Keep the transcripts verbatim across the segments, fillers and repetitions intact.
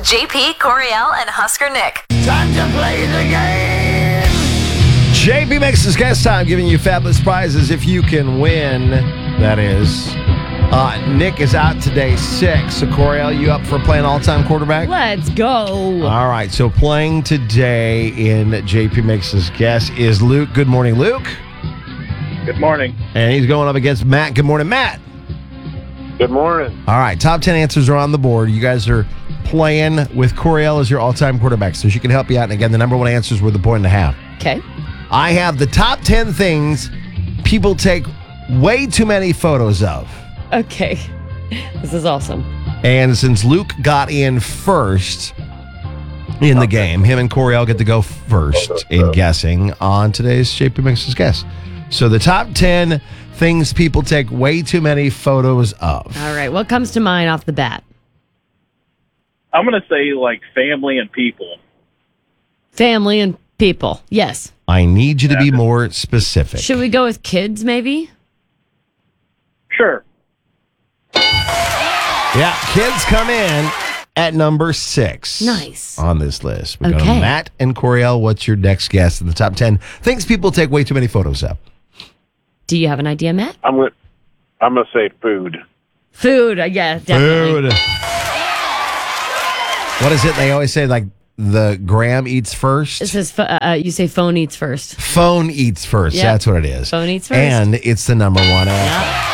J P, Coriel, and Husker Nick. Time to play the game. J P makes his guest time, giving you fabulous prizes if you can win. That is. Uh, Nick is out today, sick. So, Coriel, you up for playing all-time quarterback? Let's go. All right. So, playing today in J P makes his guest is Luke. Good morning, Luke. Good morning. And he's going up against Matt. Good morning, Matt. Good morning. All right, top ten answers are on the board. You guys are playing with Coriel as your all-time quarterback, so she can help you out. And again, the number one answers were the point and a half. Okay. I have the top ten things people take way too many photos of. Okay. This is awesome. And since Luke got in first in the game, him and Coriel get to go first in guessing on today's J P Mix's Guess. So the top ten things people take way too many photos of. All right. What comes to mind off the bat? I'm going to say like family and people. Family and people. Yes. I need you to be more specific. Should we go with kids maybe? Sure. Yeah, kids come in at number six. Nice. On this list. We go to Okay. Matt and Coriel. What's your next guess in the top ten things people take way too many photos of? Do you have an idea, Matt? I'm going I'm going to say food. Food. uh, Yeah, definitely. Food. What is it? They always say like the gram eats first. It says, pho- uh, you say phone eats first. Phone eats first. Yep. That's what it is. Phone eats first. And it's the number one answer.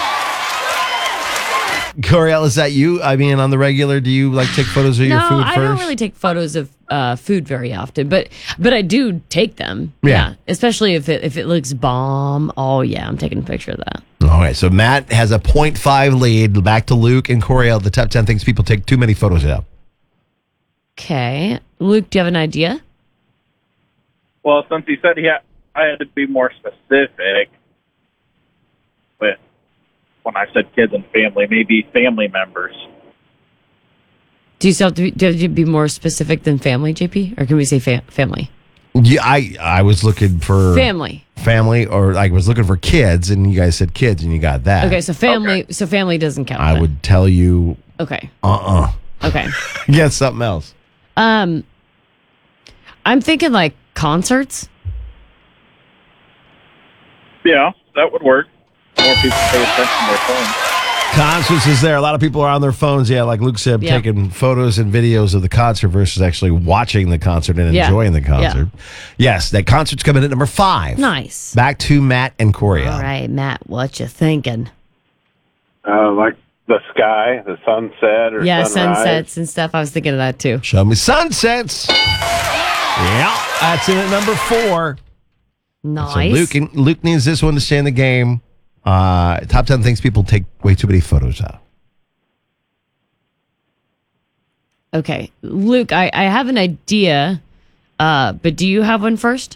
Coriel, is that you? I mean, on the regular, do you like take photos of No, your food I first? don't really take photos of uh, food very often, but but I do take them. Yeah. Especially if it if it looks bomb. Oh yeah, I'm taking a picture of that. All right, so Matt has a point five lead. Back to Luke and Coriel, the top ten things people take too many photos of. Okay. Luke, do you have an idea? Well, since he said he had, I had to be more specific, but when I said kids and family, maybe family members. Do you still have to be, do you have to be more specific than family, J P? Or can we say fa- family? Yeah, I I was looking for Family. family, or I was looking for kids, and you guys said kids, and you got that. Okay, so family so family doesn't count. I then. would tell you, Okay. uh-uh. Okay. Get something else. Um I'm thinking like concerts. Yeah, that would work. More people pay attention to their phones. Concerts is there. A lot of people are on their phones, yeah, like Luke said, Yeah. taking photos and videos of the concert versus actually watching the concert and Yeah. enjoying the concert. Yes, that concert's coming in at number five. Nice. Back to Matt and Coriel. All right, Matt, what you thinking? Uh, like the sky, the sunset, or Yeah, sunrise. sunsets and stuff. I was thinking of that too. Show me sunsets. Yeah, that's in at number four. Nice. So Luke, Luke needs this one to stay in the game. Uh, top ten things people take way too many photos of. Okay, Luke, I, I have an idea, uh, but do you have one first?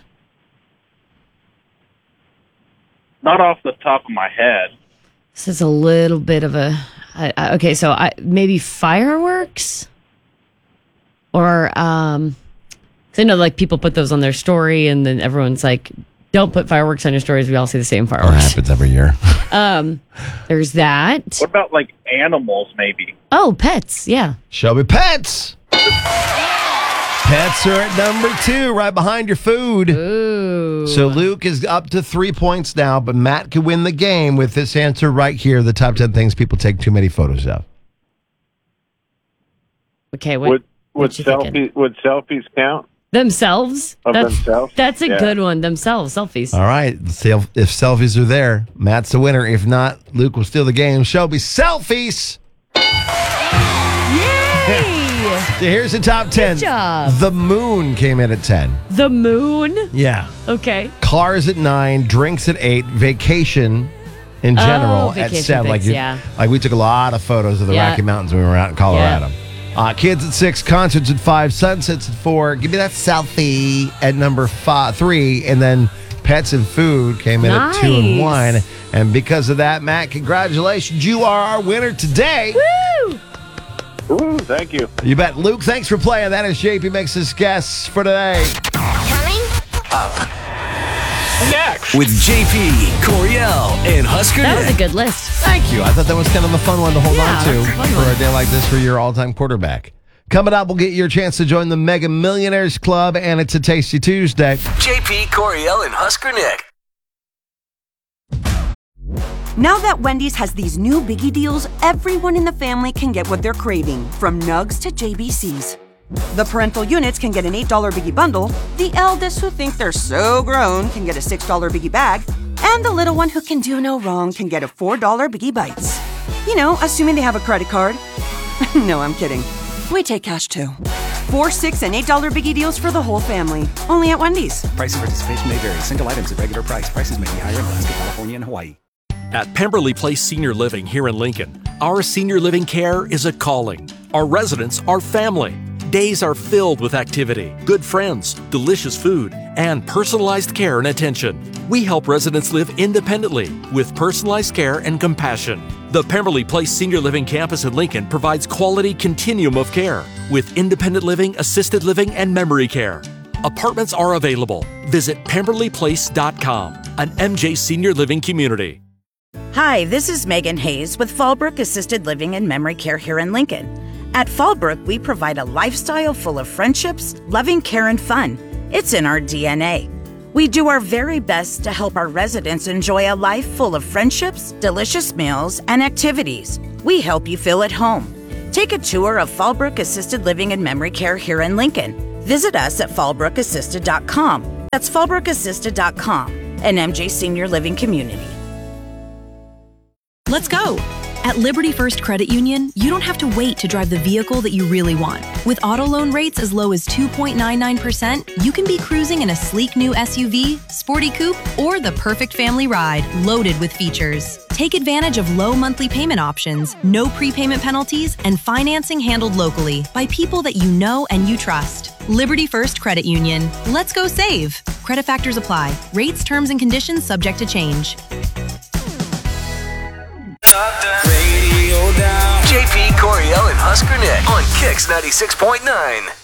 Not off the top of my head. This is a little bit of a. I, I, okay, so I, maybe fireworks, or um, 'cause I know like people put those on their story, and then everyone's like, "Don't put fireworks on your stories." We all see the same That fireworks. happens every year. Um, there's that. What about like animals, maybe? Oh, pets. Yeah. Show me pets. Pets are at number two, right behind your food. Ooh. So Luke is up to three points now, but Matt can win the game with this answer right here. The top ten things people take too many photos of. Okay. What, Would would what you thinking? selfie would selfies count? Themselves. Of that's, themselves? That's a Yeah. good one. Themselves. Selfies. All right. Self- If selfies are there, Matt's the winner. If not, Luke will steal the game. Shelby, selfies. Yay! So here's the top ten. job. The moon came in at ten. The moon. Yeah. Okay. Cars at nine, drinks at eight, vacation in general at vacation seven. Like, pics, you- yeah. like we took a lot of photos of the Yeah. Rocky Mountains when we were out in Colorado. Uh, kids at six, concerts at five, sunsets at four. Give me that selfie at number five, three, and then pets and food came in at two and Nice. one. And because of that, Matt, congratulations, you are our winner today. Woo! Ooh, thank you. You bet, Luke. Thanks for playing. That is J P makes his guess for today. Coming up. Next. With J P, Coriel, and Husker That was Nick. a good list. Thank you. I thought that was kind of a fun one to hold Yeah, on to that's a fun for one. a day like this for your all-time quarterback. Coming up, we'll get your chance to join the Mega Millionaires Club, and it's a Tasty Tuesday. J P, Coriel, and Husker Nick. Now that Wendy's has these new biggie deals, everyone in the family can get what they're craving, from nugs to J B Cs. The parental units can get an eight dollar biggie bundle, the eldest who think they're so grown can get a six dollar biggie bag, and the little one who can do no wrong can get a four dollar biggie bites. You know, assuming they have a credit card. No, I'm kidding. We take cash too. Four, six, and eight dollar biggie deals for the whole family. Only at Wendy's. Price and participation may vary. Single items at regular price. Prices may be higher in Alaska, California, and Hawaii. At Pemberley Place Senior Living here in Lincoln, our senior living care is a calling. Our residents are family. Days are filled with activity, good friends, delicious food, and personalized care and attention. We help residents live independently with personalized care and compassion. The Pemberley Place Senior Living Campus in Lincoln provides quality continuum of care with independent living, assisted living, and memory care. Apartments are available. Visit pemberley place dot com, an M J Senior Living community. Hi, this is Megan Hayes with Fallbrook Assisted Living and Memory Care here in Lincoln. At Fallbrook, we provide a lifestyle full of friendships, loving care, and fun. It's in our D N A. We do our very best to help our residents enjoy a life full of friendships, delicious meals, and activities. We help you feel at home. Take a tour of Fallbrook Assisted Living and Memory Care here in Lincoln. Visit us at fallbrook assisted dot com. That's fallbrook assisted dot com, an M J Senior Living community. Let's go. At Liberty First Credit Union, you don't have to wait to drive the vehicle that you really want. With auto loan rates as low as two point nine nine percent, you can be cruising in a sleek new S U V, sporty coupe, or the perfect family ride loaded with features. Take advantage of low monthly payment options, no prepayment penalties, and financing handled locally by people that you know and you trust. Liberty First Credit Union. Let's go save. Credit factors apply. Rates, terms, and conditions subject to change. Radio down. J P, Coriel, and Husker Nick on Kix ninety-six point nine.